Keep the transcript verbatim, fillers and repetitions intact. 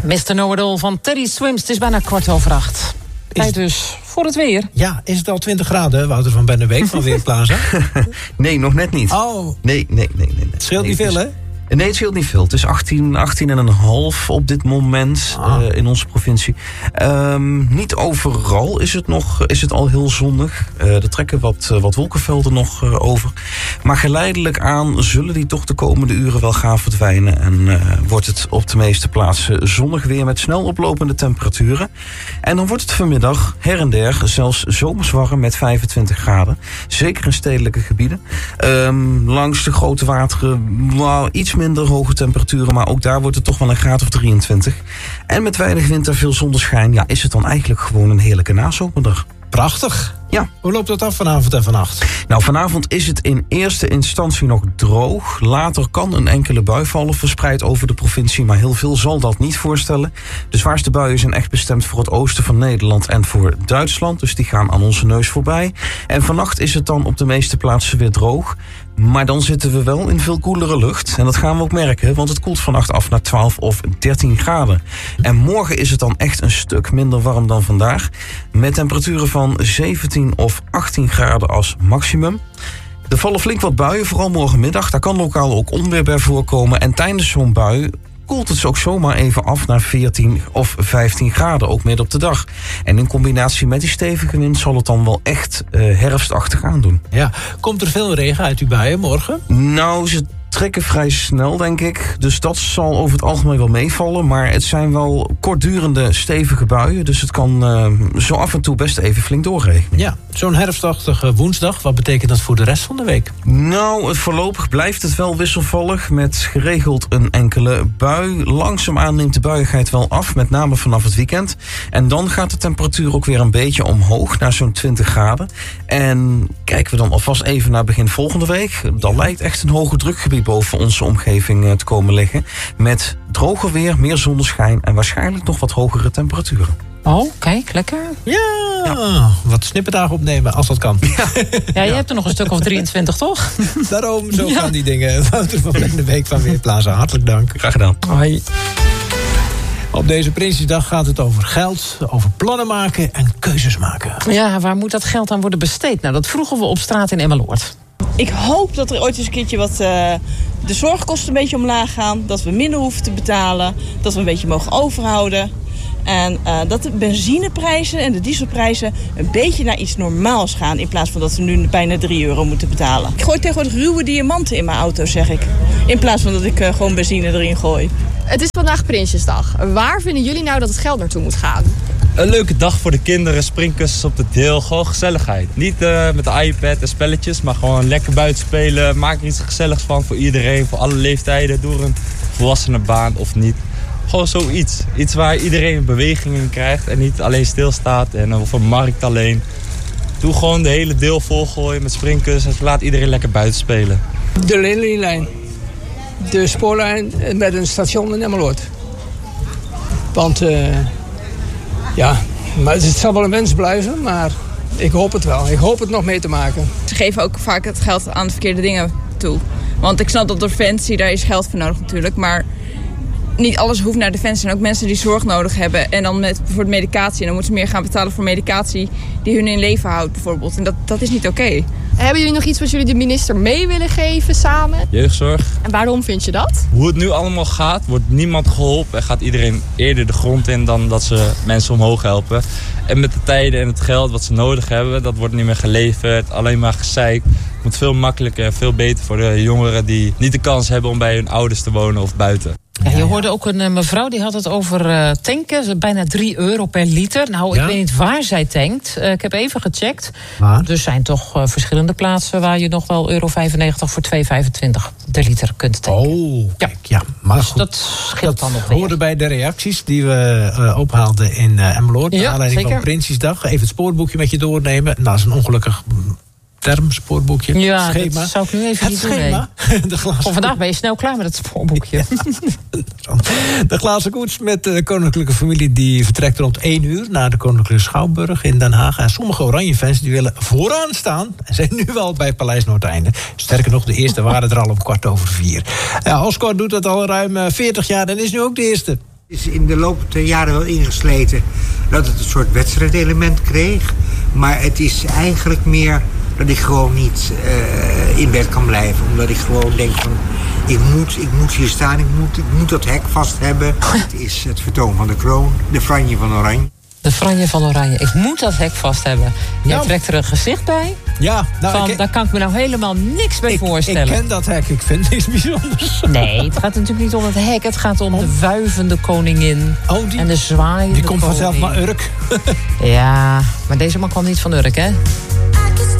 mister Know-it-all van Teddy Swims. Het is bijna kwart over acht. Tijd dus voor het weer. Ja, is het al twintig graden, Wouter van Bennebeek van Weerplaza? Nee, nog net niet. Oh. Nee, nee, nee. nee. Het scheelt nee, niet veel, dus, hè? Nee, het scheelt niet veel. Het is achttien, achttien en een half op dit moment ah. uh, in onze provincie. Um, niet overal is het nog, is het al heel zonnig. Uh, er trekken wat, uh, wat wolkenvelden nog uh, over. Maar geleidelijk aan zullen die toch de komende uren wel gaan verdwijnen. En uh, wordt het op de meeste plaatsen zonnig weer met snel oplopende temperaturen. En dan wordt het vanmiddag her en der zelfs zomers warm met vijfentwintig graden. Zeker in stedelijke gebieden. Um, langs de grote wateren, nou, iets minder hoge temperaturen, maar ook daar wordt het toch wel een graad of drieëntwintig. En met weinig wind en veel zonneschijn, ja, is het dan eigenlijk gewoon een heerlijke nazomerdag. Prachtig. Ja. Hoe loopt dat af vanavond en vannacht? Nou, vanavond is het in eerste instantie nog droog. Later kan een enkele bui vallen verspreid over de provincie, maar heel veel zal dat niet voorstellen. De zwaarste buien zijn echt bestemd voor het oosten van Nederland en voor Duitsland, dus die gaan aan onze neus voorbij. En vannacht is het dan op de meeste plaatsen weer droog. Maar dan zitten we wel in veel koelere lucht. En dat gaan we ook merken, want het koelt vannacht af naar twaalf of dertien graden. En morgen is het dan echt een stuk minder warm dan vandaag. Met temperaturen van zeventien of achttien graden als maximum. Er vallen flink wat buien, vooral morgenmiddag. Daar kan lokaal ook onweer bij voorkomen. En tijdens zo'n bui koelt het ook zomaar even af naar veertien of vijftien graden, ook midden op de dag. En in combinatie met die stevige wind zal het dan wel echt uh, herfstachtig aandoen. Ja, komt er veel regen uit uw buien morgen? Nou, ze trekken vrij snel, denk ik. Dus dat zal over het algemeen wel meevallen. Maar het zijn wel kortdurende, stevige buien. Dus het kan uh, zo af en toe best even flink doorregenen. Ja, zo'n herfstachtige woensdag. Wat betekent dat voor de rest van de week? Nou, het voorlopig blijft het wel wisselvallig. Met geregeld een enkele bui. Langzaamaan neemt de buiigheid wel af. Met name vanaf het weekend. En dan gaat de temperatuur ook weer een beetje omhoog. Naar zo'n twintig graden. En kijken we dan alvast even naar begin volgende week. Dan lijkt echt een hoge drukgebied boven onze omgeving te komen liggen. Met droger weer, meer zonneschijn en waarschijnlijk nog wat hogere temperaturen. Oh, kijk, lekker. Ja, ja. Wat snipperdagen opnemen als dat kan. Ja, ja je hebt er nog een stuk of drieëntwintig, toch? Daarom, zo ja. gaan die dingen. Wouter van Bennebeek van Weerplaza, hartelijk dank. Graag gedaan. Hoi. Op deze Prinsjesdag gaat het over geld, over plannen maken en keuzes maken. Ja, waar moet dat geld aan worden besteed? Nou, dat vroegen we op straat in Emmeloord. Ik hoop dat er ooit eens een keertje wat uh, de zorgkosten een beetje omlaag gaan. Dat we minder hoeven te betalen. Dat we een beetje mogen overhouden. En uh, dat de benzineprijzen en de dieselprijzen een beetje naar iets normaals gaan. In plaats van dat we nu bijna drie euro moeten betalen. Ik gooi tegenwoordig ruwe diamanten in mijn auto, zeg ik. In plaats van dat ik uh, gewoon benzine erin gooi. Het is vandaag Prinsjesdag. Waar vinden jullie nou dat het geld naartoe moet gaan? Een leuke dag voor de kinderen, springkussens op de deel, gewoon gezelligheid. Niet uh, met de iPad en spelletjes, maar gewoon lekker buiten spelen. Maak er iets gezelligs van voor iedereen, voor alle leeftijden. Door een volwassenenbaan of niet. Gewoon zoiets. Iets waar iedereen een beweging in krijgt en niet alleen stilstaat en of een markt alleen. Doe gewoon de hele deel volgooien met springkussens. Laat iedereen lekker buiten spelen. De Lelylijn. De spoorlijn met een station in Emmeloord. Want uh, ja, maar het zal wel een wens blijven, maar ik hoop het wel. Ik hoop het nog mee te maken. Ze geven ook vaak het geld aan de verkeerde dingen toe. Want ik snap dat door Defensie, daar is geld voor nodig natuurlijk, maar niet alles hoeft naar Defensie. Er zijn ook mensen die zorg nodig hebben. En dan met bijvoorbeeld medicatie. En dan moeten ze meer gaan betalen voor medicatie die hun in leven houdt bijvoorbeeld. En dat, dat is niet oké. Okay. Hebben jullie nog iets wat jullie de minister mee willen geven samen? Jeugdzorg. En waarom vind je dat? Hoe het nu allemaal gaat, wordt niemand geholpen. En gaat iedereen eerder de grond in dan dat ze mensen omhoog helpen. En met de tijden en het geld wat ze nodig hebben, dat wordt niet meer geleverd. Alleen maar gezeik. Het moet veel makkelijker en veel beter voor de jongeren die niet de kans hebben om bij hun ouders te wonen of buiten. Ja, je hoorde ook een uh, mevrouw die had het over uh, tanken. Bijna drie euro per liter. Nou, ik ja? weet niet waar zij tankt. Uh, ik heb even gecheckt. Waar? Er zijn toch uh, verschillende plaatsen waar je nog wel euro vijfennegentig voor twee vijfentwintig de liter kunt tanken. Oh, kijk, ja. Maar dus goed, dat scheelt dan nog weer. Hoorde bij de reacties die we uh, ophaalden in uh, Emmeloord. Naar ja, aanleiding zeker. van Prinsjesdag. Even het spoorboekje met je doornemen. Nou, dat is een ongelukkig term, spoorboekje. Ja, schema. Dat zou ik nu even het niet schema. doen. De glazen Voor vandaag ben je snel klaar met het spoorboekje. Ja. De glazen koets met de koninklijke familie die vertrekt rond één uur naar de Koninklijke Schouwburg in Den Haag. En sommige Oranje-fans die willen vooraan staan en zijn nu al bij Paleis Noordeinde. Sterker nog, de eerste waren er al om kwart over vier. Ja, Oscar doet dat al ruim veertig jaar en is nu ook de eerste. is in de loop der jaren wel ingesleten dat het een soort wedstrijdelement kreeg. Maar het is eigenlijk meer dat ik gewoon niet uh, in bed kan blijven. Omdat ik gewoon denk van, ik moet, ik moet hier staan, ik moet, ik moet dat hek vast hebben. Het is het vertoon van de kroon, de franje van Oranje. De franje van Oranje. Ik moet dat hek vast hebben. Jij nou, trekt er een gezicht bij. Ja, nou, van, ik, daar kan ik me nou helemaal niks bij ik, voorstellen. Ik ken dat hek, ik vind niks bijzonders. Nee, het gaat natuurlijk niet om het hek. Het gaat om, om... de wuivende koningin. Oh, die, en de zwaaiende Die komt koning. vanzelf naar Urk. Ja, maar deze man kwam niet van Urk, hè?